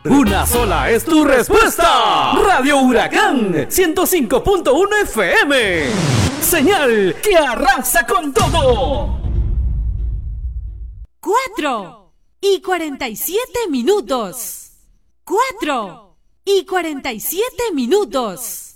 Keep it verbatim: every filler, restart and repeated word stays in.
Una sola es tu respuesta. Radio Huracán ciento cinco punto uno F M. Señal que arrasa con todo. Cuatro y cuarenta y siete minutos. Cuatro y cuarenta y siete minutos.